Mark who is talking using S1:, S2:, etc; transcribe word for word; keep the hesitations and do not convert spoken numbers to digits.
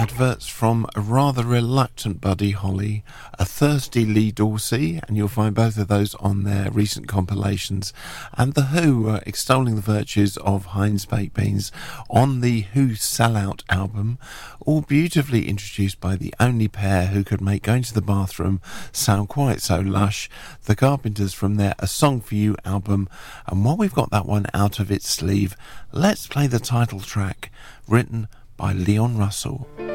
S1: adverts from a rather reluctant Buddy Holly, a thirsty Lee Dorsey, and you'll find both of those on their recent compilations, and The Who uh, extolling the virtues of Heinz Baked Beans on the Who Sellout album, all beautifully introduced by the only pair who could make going to the bathroom sound quite so lush, the Carpenters, from their A Song For You album. And while we've got that one out of its sleeve, let's play the title track, written by Leon Russell.